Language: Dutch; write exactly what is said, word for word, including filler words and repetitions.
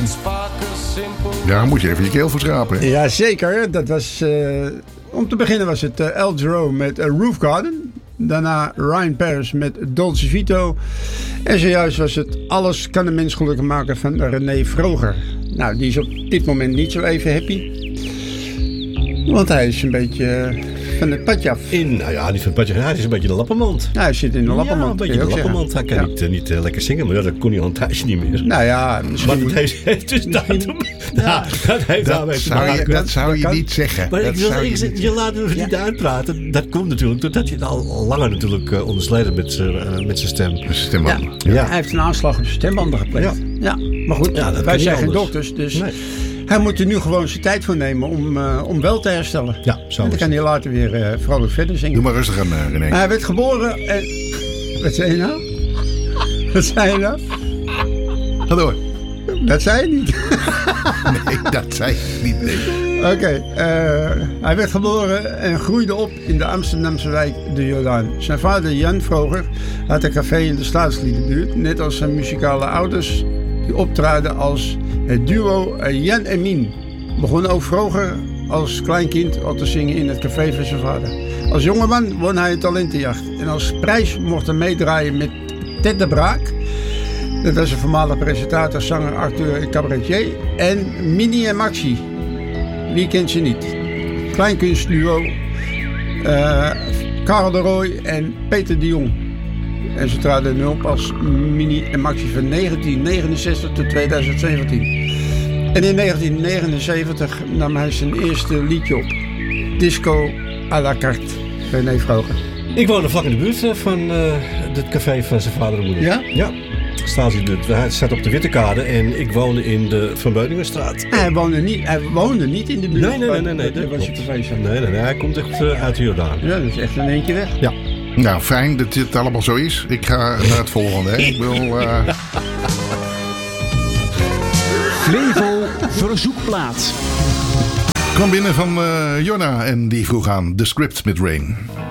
Ja, daar moet je even je keel voor schrapen. Hè? Ja, zeker. Dat was, uh, om te beginnen was het uh, El Jerome met uh, Roof Garden. Daarna Ryan Paris met Dolce Vito. En zojuist was het Alles kan een mens gelukkig maken van René Vroger. Nou, die is op dit moment niet zo even happy. Want hij is een beetje van het padje af. In, nou ja, niet van het padje. Hij is een beetje de lappenmand. Nou, hij zit in de lappenmand. Ja, een beetje de lappenmand. Hij kan ja. niet, uh, niet uh, lekker zingen, maar ja, dat kon hij al een tijdje niet meer. Nou ja, misschien... Maar dat heeft, heeft dus datum. Ja, dat heeft dat daarmee zou je, dat zou je dat niet zeggen. Maar dat ik wil zou zeggen, je, je laat het niet ja. uitpraten. Dat komt natuurlijk doordat je het al, al langer natuurlijk uh, ondersleden met zijn uh, stem. Met zijn stembanden. Ja. Ja. Hij heeft een aanslag op zijn stembanden gepleegd. Ja. ja, maar goed, ja, wij zijn geen dokters, dus... Nee. Hij moet er nu gewoon zijn tijd voor nemen om, uh, om wel te herstellen. Ja, zo. En dan kan hij later weer uh, vrolijk verder zingen. Doe maar rustig aan, uh, René. Hij werd geboren en... Wat zei je nou? Wat zei je nou? Ga door. Dat zei je niet. Nee, dat zei je niet. Nee. Oké, okay, uh, hij werd geboren en groeide op in de Amsterdamse wijk De Jordaan. Zijn vader Jan Vroger had een café in de Staatsliedenbuurt, net als zijn muzikale ouders die optraden als het duo Jan en Mien. Begon ook Vroger als kleinkind al te zingen in het café van zijn vader. Als jongeman won hij een talentenjacht en als prijs mocht hij meedraaien met Ted de Braak. Dat was een voormalig presentator, zanger, acteur en cabaretier. En Minnie en Maxi. Wie kent ze niet? Kleinkunstduo. Uh, Karel de Rooij en Peter de Jong. En ze traden nu op als Minnie en Maxi van negentien negenenzestig tot tweeduizend zeventien. En in negentien negenenzeventig nam hij zijn eerste liedje op. Disco à la carte. René Vroger. Ik woonde vlak in de buurt van uh, het café van zijn vader en moeder. Ja? Ja. Hij staat op de Witte Kade en ik woonde in de Van Beuningenstraat. Hij woonde niet, hij woonde niet in de buurt. Nee, nee, nee. nee, nee, dat was je café. Nee, nee, nee, hij komt echt uh, uit de Jordaan. Ja, dat is echt een eentje weg. Ja. Nou, fijn dat dit allemaal zo is. Ik ga naar het volgende. Hè. Ik wil... Uh... Flevo verzoekplaat. Kwam binnen van uh, Jonna en die vroeg aan The Script met Rain.